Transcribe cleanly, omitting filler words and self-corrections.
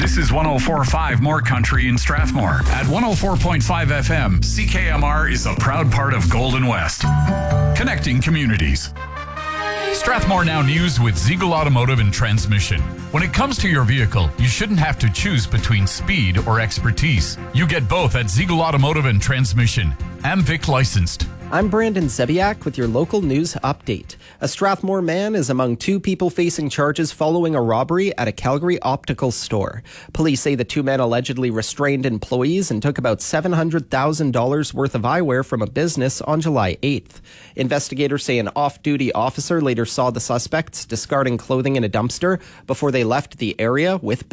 This is 104.5 More Country in Strathmore. At 104.5 FM, CKMR is a proud part of Golden West. Connecting communities. Strathmore Now News with Ziegel Automotive and Transmission. When it comes to your vehicle, you shouldn't have to choose between speed or expertise. You get both at Ziegel Automotive and Transmission. AmVic licensed. I'm Brandon Zebiak with your local news update. A Strathmore man is among two people facing charges following a robbery at a Calgary optical store. Police say the two men allegedly restrained employees and took about $700,000 worth of eyewear from a business on July 8th. Investigators say an off-duty officer later saw the suspects discarding clothing in a dumpster before they left the area with